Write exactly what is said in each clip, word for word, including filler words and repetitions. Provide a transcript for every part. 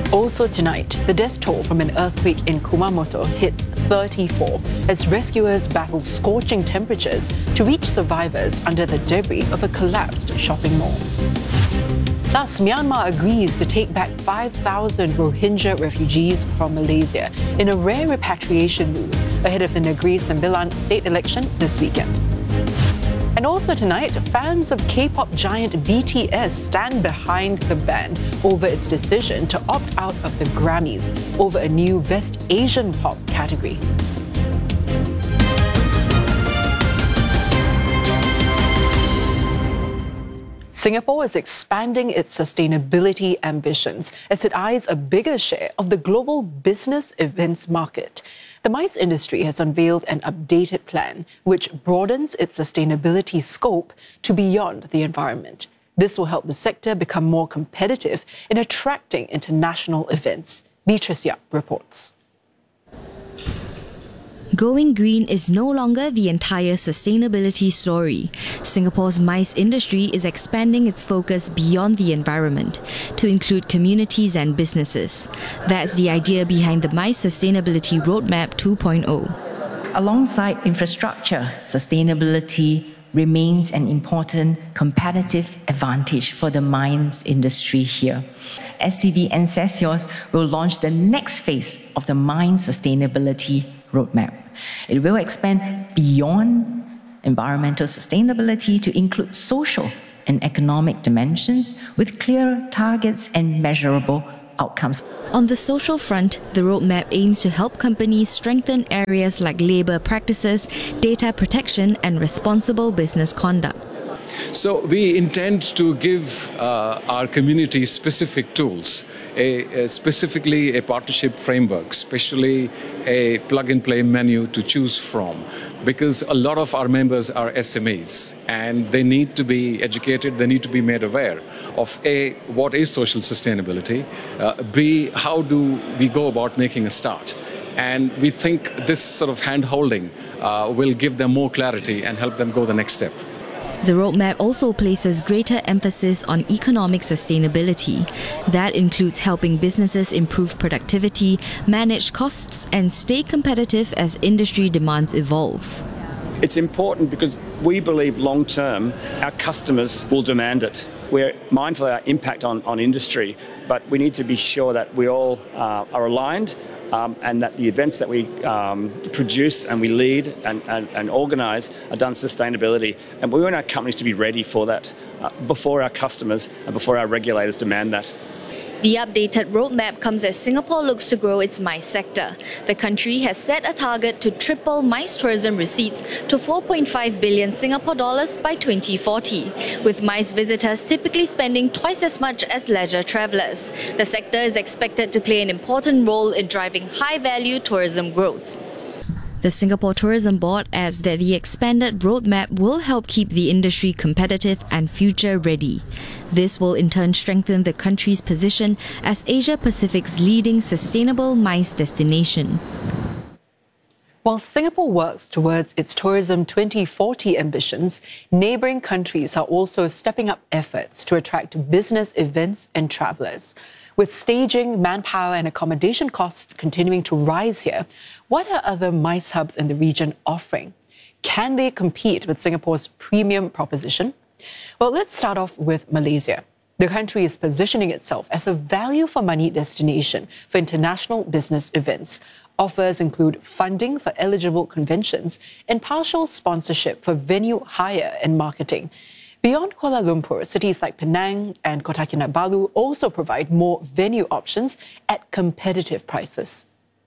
Also tonight, the death toll from an earthquake in Kumamoto hits thirty-four as rescuers battle scorching temperatures to reach survivors under the debris of a collapsed shopping mall. Thus, Myanmar agrees to take back five thousand Rohingya refugees from Malaysia in a rare repatriation move ahead of the Negeri Sembilan state election this weekend. And also tonight, fans of K-pop giant B T S stand behind the band over its decision to opt out of the Grammys over a new Best Asian Pop category. Singapore is expanding its sustainability ambitions as it eyes a bigger share of the global business events market. The MICE industry has unveiled an updated plan which broadens its sustainability scope to beyond the environment. This will help the sector become more competitive in attracting international events. Beatrice Yap reports. Going green is no longer the entire sustainability story. Singapore's MICE industry is expanding its focus beyond the environment to include communities and businesses. That's the idea behind the MICE Sustainability Roadmap two point oh. Alongside infrastructure, sustainability remains an important competitive advantage for the mines industry here. S T V Ensesios will launch the next phase of the mine sustainability roadmap. It will expand beyond environmental sustainability to include social and economic dimensions with clear targets and measurable outcomes. On the social front, the roadmap aims to help companies strengthen areas like labour practices, data protection and responsible business conduct. So we intend to give uh, our community specific tools, a, a specifically a partnership framework, especially a plug-and-play menu to choose from, because a lot of our members are S M Es and they need to be educated, they need to be made aware of A, what is social sustainability, uh, B, how do we go about making a start. And we think this sort of hand-holding uh, will give them more clarity and help them go the next step. The roadmap also places greater emphasis on economic sustainability. That includes helping businesses improve productivity, manage costs, and stay competitive as industry demands evolve. It's important because we believe long-term our customers will demand it. We're mindful of our impact on, on industry, but we need to be sure that we all uh, are aligned Um, and that the events that we um, produce and we lead and, and, and organise are done sustainability. And we want our companies to be ready for that uh, before our customers and before our regulators demand that. The updated roadmap comes as Singapore looks to grow its MICE sector. The country has set a target to triple MICE tourism receipts to four point five billion Singapore dollars by twenty forty, with MICE visitors typically spending twice as much as leisure travellers. The sector is expected to play an important role in driving high-value tourism growth. The Singapore Tourism Board adds that the expanded roadmap will help keep the industry competitive and future-ready. This will in turn strengthen the country's position as Asia-Pacific's leading sustainable MICE destination. While Singapore works towards its Tourism twenty forty ambitions, neighbouring countries are also stepping up efforts to attract business events and travellers. With staging, manpower and accommodation costs continuing to rise here, what are other MICE hubs in the region offering? Can they compete with Singapore's premium proposition? Well, let's start off with Malaysia. The country is positioning itself as a value-for-money destination for international business events. Offers include funding for eligible conventions and partial sponsorship for venue hire and marketing. Beyond Kuala Lumpur, cities like Penang and Kota Kinabalu also provide more venue options at competitive prices.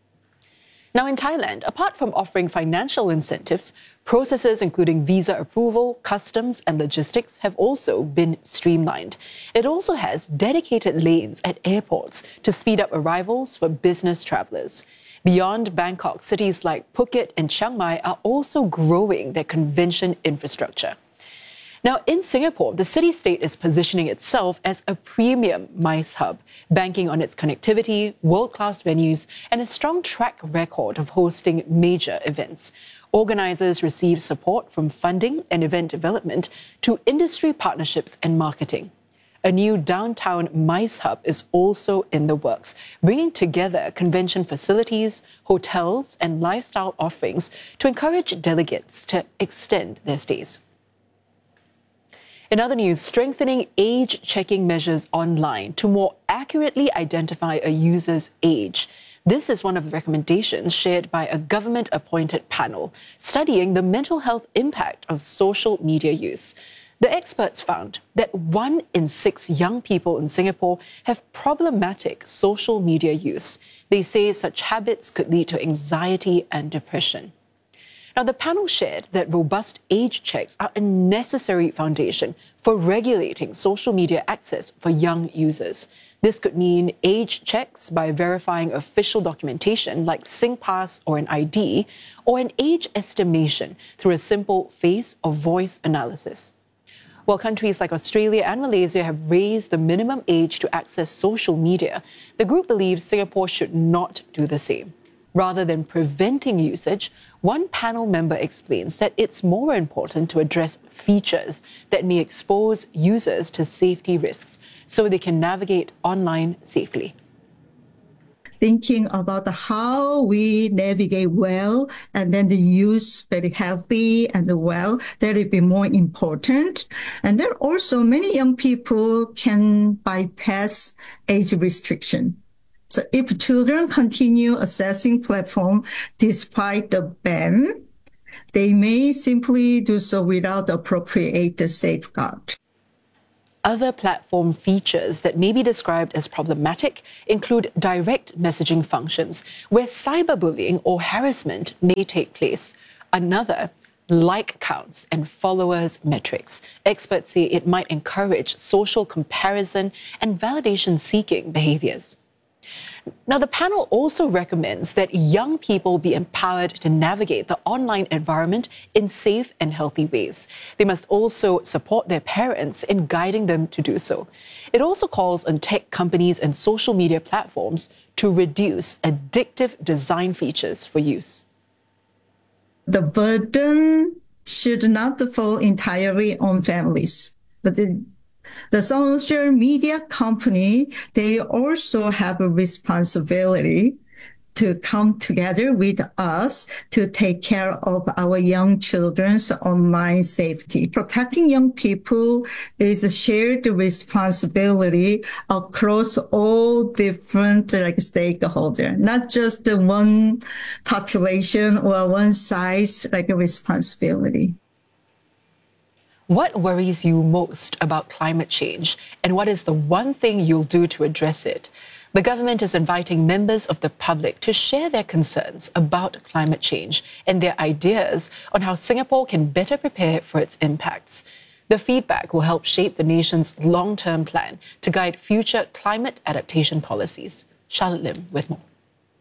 Now in Thailand, apart from offering financial incentives, processes including visa approval, customs and logistics have also been streamlined. It also has dedicated lanes at airports to speed up arrivals for business travellers. Beyond Bangkok, cities like Phuket and Chiang Mai are also growing their convention infrastructure. Now, in Singapore, the city-state is positioning itself as a premium MICE hub, banking on its connectivity, world-class venues, and a strong track record of hosting major events. Organisers receive support from funding and event development to industry partnerships and marketing. A new downtown MICE hub is also in the works, bringing together convention facilities, hotels, and lifestyle offerings to encourage delegates to extend their stays. In other news, strengthening age-checking measures online to more accurately identify a user's age. This is one of the recommendations shared by a government-appointed panel studying the mental health impact of social media use. The experts found that one in six young people in Singapore have problematic social media use. They say such habits could lead to anxiety and depression. Now, the panel shared that robust age checks are a necessary foundation for regulating social media access for young users. This could mean age checks by verifying official documentation like SingPass or an I D, or an age estimation through a simple face or voice analysis. While countries like Australia and Malaysia have raised the minimum age to access social media, the group believes Singapore should not do the same. Rather than preventing usage, one panel member explains that it's more important to address features that may expose users to safety risks so they can navigate online safely. Thinking about how we navigate well and then the use very healthy and well, that would be more important. And then also many young people can bypass age restriction. So if children continue accessing platform despite the ban, they may simply do so without appropriate safeguard. Other platform features that may be described as problematic include direct messaging functions, where cyberbullying or harassment may take place. Another, like counts and followers metrics. Experts say it might encourage social comparison and validation-seeking behaviors. Now, the panel also recommends that young people be empowered to navigate the online environment in safe and healthy ways. They must also support their parents in guiding them to do so. It also calls on tech companies and social media platforms to reduce addictive design features for use. The burden should not fall entirely on families, but the The social media company, they also have a responsibility to come together with us to take care of our young children's online safety. Protecting young people is a shared responsibility across all different like stakeholders, not just the one population or one size like a responsibility. What worries you most about climate change, and what is the one thing you'll do to address it? The government is inviting members of the public to share their concerns about climate change and their ideas on how Singapore can better prepare for its impacts. The feedback will help shape the nation's long-term plan to guide future climate adaptation policies. Charlotte Lim with more.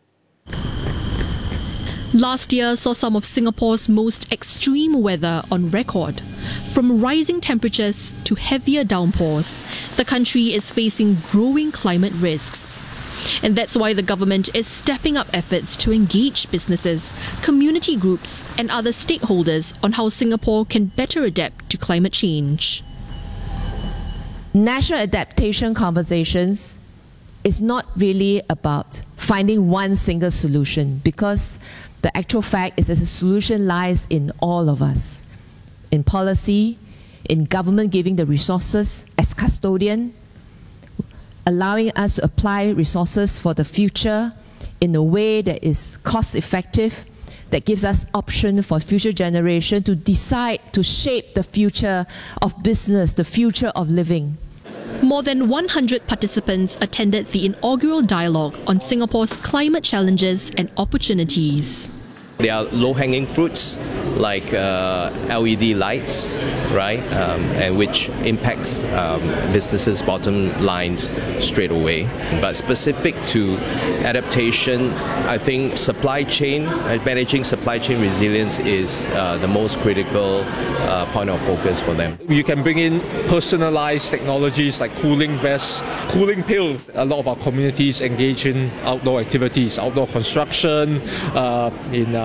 Last year saw some of Singapore's most extreme weather on record. From rising temperatures to heavier downpours, the country is facing growing climate risks. And that's why the government is stepping up efforts to engage businesses, community groups, and other stakeholders on how Singapore can better adapt to climate change. National adaptation conversations is not really about finding one single solution, because the actual fact is that the solution lies in all of us. In policy, in government giving the resources as custodian, allowing us to apply resources for the future in a way that is cost effective, that gives us option for future generation to decide to shape the future of business, the future of living. More than one hundred participants attended the inaugural dialogue on Singapore's climate challenges and opportunities. There are low-hanging fruits like uh, L E D lights, right, um, and which impacts um, businesses' bottom lines straight away. But specific to adaptation, I think supply chain, uh, managing supply chain resilience is uh, the most critical uh, point of focus for them. You can bring in personalized technologies like cooling vests, cooling pills. A lot of our communities engage in outdoor activities, outdoor construction, uh, in uh,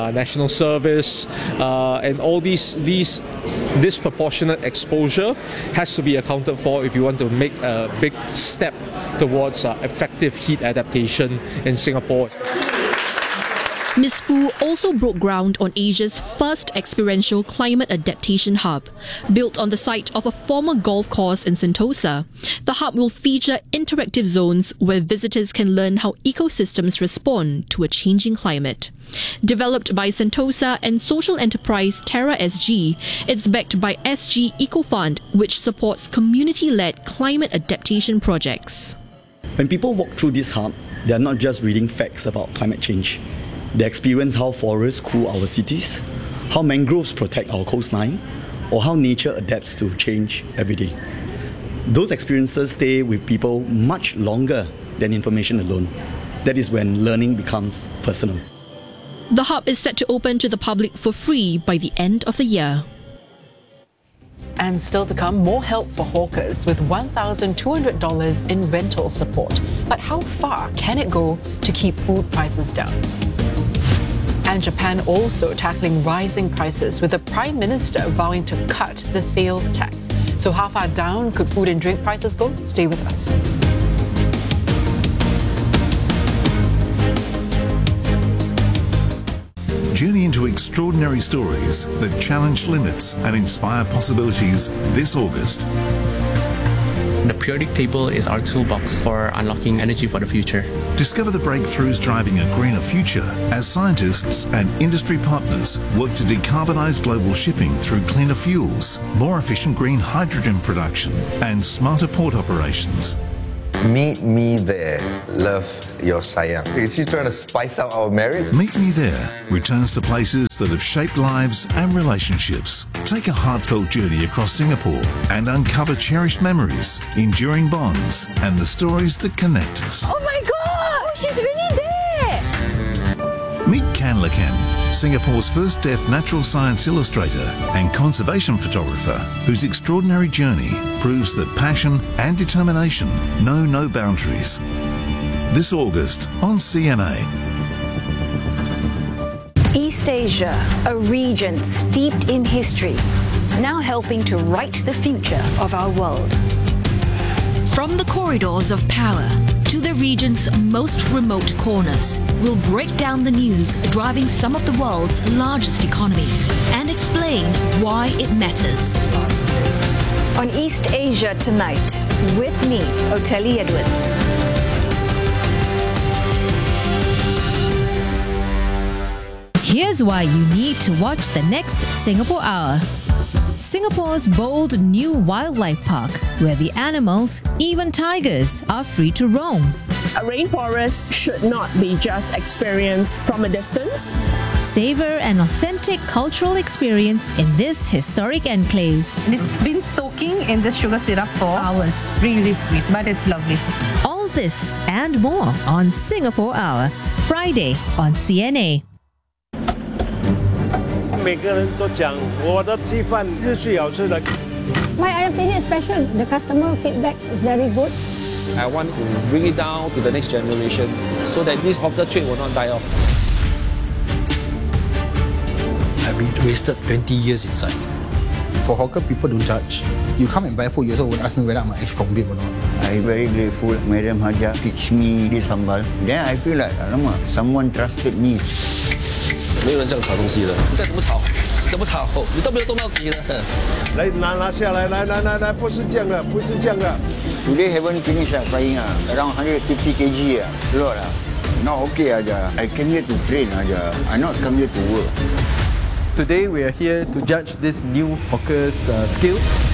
uh, national service, uh, and all these these disproportionate exposure has to be accounted for if you want to make a big step towards uh, effective heat adaptation in Singapore. Miz Foo also broke ground on Asia's first experiential climate adaptation hub. Built on the site of a former golf course in Sentosa, the hub will feature interactive zones where visitors can learn how ecosystems respond to a changing climate. Developed by Sentosa and social enterprise Terra S G, it's backed by S G EcoFund, which supports community-led climate adaptation projects. When people walk through this hub, they are not just reading facts about climate change. They experience how forests cool our cities, how mangroves protect our coastline, or how nature adapts to change every day. Those experiences stay with people much longer than information alone. That is when learning becomes personal. The hub is set to open to the public for free by the end of the year. And still to come, more help for hawkers with one thousand two hundred dollars in rental support. But how far can it go to keep food prices down? And Japan also tackling rising prices, with the Prime Minister vowing to cut the sales tax. So how far down could food and drink prices go? Stay with us. Journey into extraordinary stories that challenge limits and inspire possibilities this August. The periodic table is our toolbox for unlocking energy for the future. Discover the breakthroughs driving a greener future as scientists and industry partners work to decarbonise global shipping through cleaner fuels, more efficient green hydrogen production, and smarter port operations. Meet me there. Love, your sayang. Is she trying to spice up our marriage? Meet Me There returns to places that have shaped lives and relationships. Take a heartfelt journey across Singapore and uncover cherished memories, enduring bonds, and the stories that connect us. Oh my God! Oh, she's really there! Meet Kan Lakan, Singapore's first deaf natural science illustrator and conservation photographer, whose extraordinary journey proves that passion and determination know no boundaries. This August on C N A. East Asia, a region steeped in history, now helping to write the future of our world. From the corridors of power to the region's most remote corners, we'll break down the news driving some of the world's largest economies and explain why it matters. On East Asia Tonight, with me, Oteli Edwards. Here's why you need to watch the next Singapore Hour. Singapore's bold new wildlife park, where the animals, even tigers, are free to roam. A rainforest should not be just experienced from a distance. Savor an authentic cultural experience in this historic enclave. It's been soaking in this sugar syrup for hours. Really sweet, but it's lovely. All this and more on Singapore Hour, Friday on C N A. 每个人都讲我的鸡饭是最好吃的。 My opinion is special. The customer feedback is very good. I want to bring it down to the next generation so that this hawker trade will not die off. I've been wasted twenty years inside. For hawker, people don't judge. You come and buy food, you also won't ask me whether I'm an ex-convict or not. I'm very grateful. Madam Haja teach me this sambal. Then I feel like, alamak, someone trusted me. 没有人这样炒东西的，你再怎么炒，怎么炒，你都没有动到底的。 来拿拿下来，来来来来，不是这样的，不是这样的。 Today haven't finished uh, frying uh, around one hundred fifty kilograms uh, lot uh. Not okay aja. I came here to train aja. I not come here to work. Today we are here to judge this new hawker's uh, skill.